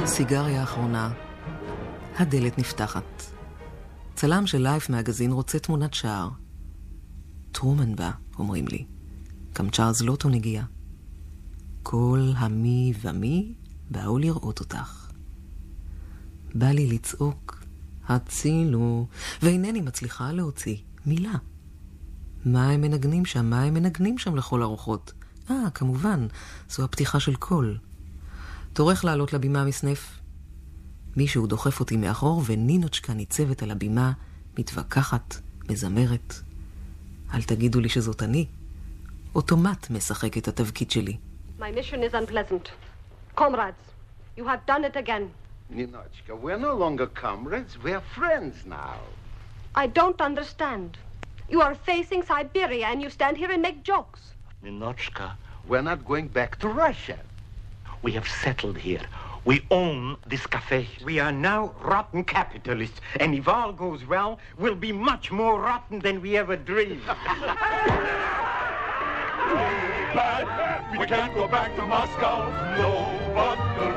סיגריה אחרונה. הדלת נפתחת. צלם של לייף מגזין רוצה תמונת שער. טרומן בא, אומרים לי. גם צ'ארלס לוטון הגיע. כל המי ומי באו לראות אותך. בא לי לצעוק, הצילו, ואינני מצליחה להוציא מילה. מה הם מנגנים שם? מה הם מנגנים שם לכל הרוחות? כמובן, זו הפתיחה של קול. תורך לעלות לבימה מסנף. מישהו דוחף אותי מאחור, ונינוצ'קה ניצבת על הבימה, מתווכחת, מזמרת. אל תגידו לי שזאת אני. אוטומט משחק את התפקיד שלי. My mission is unpleasant. Comrades, you have done it again. Ninochka, we're no longer comrades, we're friends now. I don't understand. You are facing Siberia and you stand here and make jokes. Ninochka, we're not going back to Russia. We have settled here. We own this cafe. We are now rotten capitalists, and if all goes well, we'll be much more rotten than we ever dreamed. We can't go back to Moscow. No, but